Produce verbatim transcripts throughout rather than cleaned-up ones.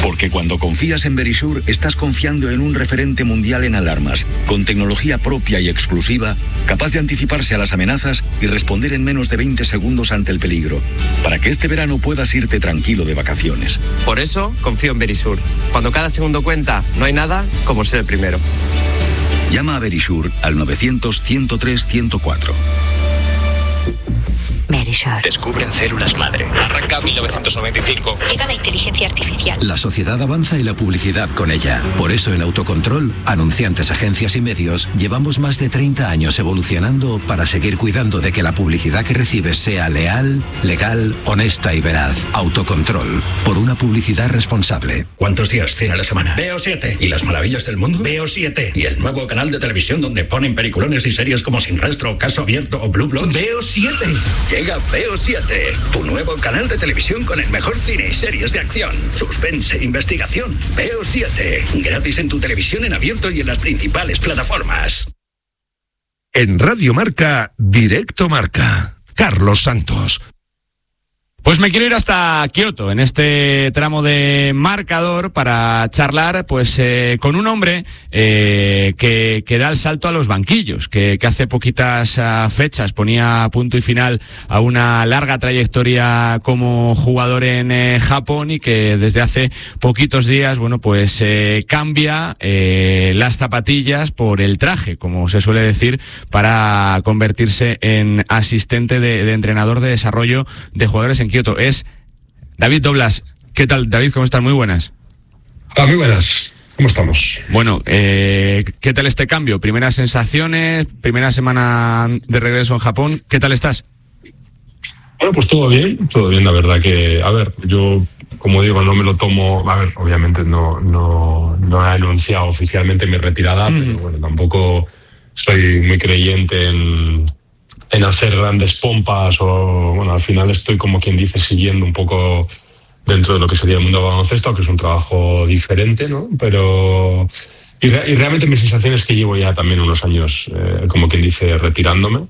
Porque cuando confías en Verisure, estás confiando en un referente mundial en alarmas, con tecnología propia y exclusiva, capaz de anticiparse a las amenazas y responder en menos de veinte segundos ante el peligro, para que este verano puedas irte tranquilo de vacaciones. Por eso, confío en Verisure. Cuando cada segundo cuenta, no hay nada como ser el primero. Llama a Verisure al novecientos, ciento tres, ciento cuatro. Verisure. Descubren células madre. Arranca mil novecientos noventa y cinco. Llega la inteligencia artificial. La sociedad avanza y la publicidad con ella. Por eso en Autocontrol, anunciantes, agencias y medios, llevamos más de treinta años evolucionando para seguir cuidando de que la publicidad que recibes sea leal, legal, honesta y veraz. Autocontrol. Por una publicidad responsable. ¿Cuántos días tiene la semana? Veo siete. ¿Y las maravillas del mundo? Veo siete. ¿Y el nuevo canal de televisión donde ponen peliculones y series como Sin Rastro, Caso Abierto o Blue Bloods? Veo siete. Llega Veo siete, tu nuevo canal de televisión con el mejor cine y series de acción, suspense, investigación. Veo siete, gratis en tu televisión en abierto y en las principales plataformas. En Radio Marca, Directo Marca. Carlos Santos. Pues me quiero ir hasta Kioto, en este tramo de marcador, para charlar pues eh, con un hombre eh, que, que da el salto a los banquillos, que, que hace poquitas uh, fechas ponía punto y final a una larga trayectoria como jugador en eh, Japón, y que desde hace poquitos días, bueno, pues eh, cambia eh, las zapatillas por el traje, como se suele decir, para convertirse en asistente de, de entrenador de desarrollo de jugadores en Kioto. Es David Doblas. ¿Qué tal, David? ¿Cómo estás? Muy buenas. Hola, muy buenas. ¿Cómo estamos? Bueno, eh, ¿qué tal este cambio? Primeras sensaciones, primera semana de regreso en Japón. ¿Qué tal estás? Bueno, pues todo bien, todo bien. La verdad que, a ver, yo, como digo, no me lo tomo. A ver, obviamente no, no, no he anunciado oficialmente mi retirada, mm. pero bueno, tampoco soy muy creyente en... en hacer grandes pompas, o bueno, al final estoy, como quien dice, siguiendo un poco dentro de lo que sería el mundo del baloncesto, que es un trabajo diferente, ¿no? Pero y, re, y realmente mi sensación es que llevo ya también unos años, eh, como quien dice, retirándome.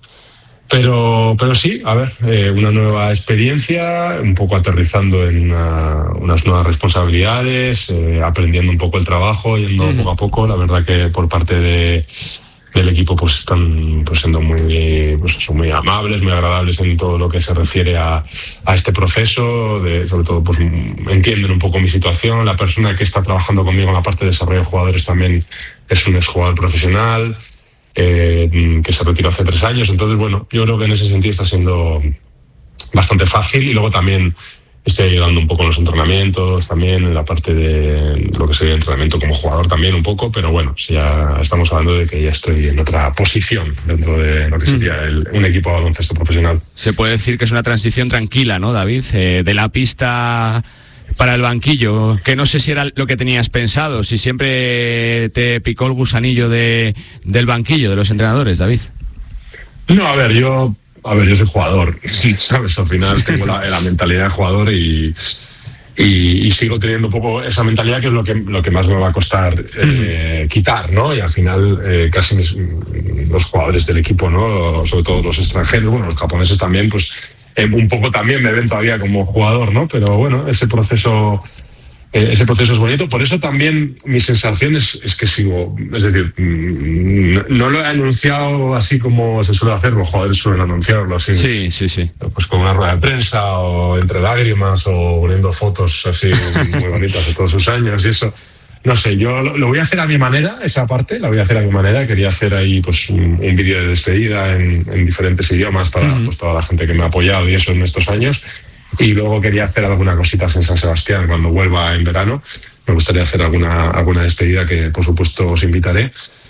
Pero, pero sí, a ver, eh, una nueva experiencia, un poco aterrizando en una, unas nuevas responsabilidades, eh, aprendiendo un poco el trabajo, yendo mm. poco a poco. La verdad que por parte de del equipo pues están pues siendo muy pues son muy amables, muy agradables en todo lo que se refiere a, a este proceso, de, sobre todo pues entienden un poco mi situación. La persona que está trabajando conmigo en la parte de desarrollo de jugadores también es un exjugador profesional eh, que se retiró hace tres años, entonces bueno, yo creo que en ese sentido está siendo bastante fácil. Y luego también estoy ayudando un poco en los entrenamientos, también en la parte de lo que sería entrenamiento como jugador también un poco, pero bueno, si ya estamos hablando de que ya estoy en otra posición dentro de lo que sería el, un equipo de baloncesto profesional. Se puede decir que es una transición tranquila, ¿no, David? Eh, de la pista para el banquillo, que no sé si era lo que tenías pensado, si siempre te picó el gusanillo de, del banquillo, de los entrenadores, David. No, a ver, yo... A ver, yo soy jugador, sí, ¿sabes? Al final tengo la, la mentalidad de jugador y, y, y sigo teniendo un poco esa mentalidad, que es lo que, lo que más me va a costar eh, quitar, ¿no? Y al final eh, casi mis, los jugadores del equipo, ¿no? Sobre todo los extranjeros, bueno, los japoneses también, pues eh, un poco también me ven todavía como jugador, ¿no? Pero bueno, ese proceso... Ese proceso es bonito, por eso también mi sensación es, es que sigo, es decir, no lo he anunciado así como se suele hacer, los jugadores suelen anunciarlo así. Sí, sí, sí. Pues con una rueda de prensa o entre lágrimas o poniendo fotos así muy bonitas de todos sus años y eso. No sé, yo lo, lo voy a hacer a mi manera, esa parte, la voy a hacer a mi manera. Quería hacer ahí pues un, un vídeo de despedida en, en diferentes idiomas para uh-huh. pues, toda la gente que me ha apoyado y eso en estos años. Y luego quería hacer alguna cosita en San Sebastián cuando vuelva en verano. Me gustaría hacer alguna, alguna despedida que, por supuesto, os invitaré.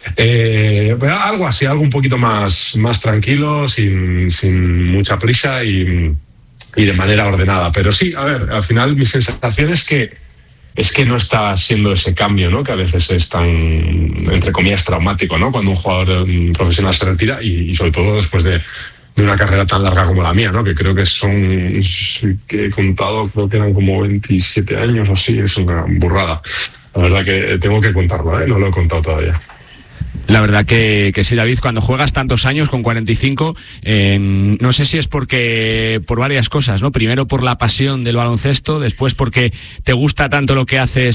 Eh, algo así, algo un poquito más, más tranquilo, sin, sin mucha prisa y, y de manera ordenada. Pero sí, a ver, al final mi sensación es que, es que no está siendo ese cambio, ¿no? Que a veces es tan, entre comillas, traumático, ¿no? Cuando un jugador profesional se retira y, y sobre todo después de... de una carrera tan larga como la mía, ¿no? Que creo que son, que he contado, creo que eran como veintisiete años o así, es una burrada. La verdad que tengo que contarlo, ¿eh? No lo he contado todavía. La verdad que, que sí, David, cuando juegas tantos años, con cuarenta y cinco, eh, no sé si es porque por varias cosas, ¿no? Primero por la pasión del baloncesto, después porque te gusta tanto lo que haces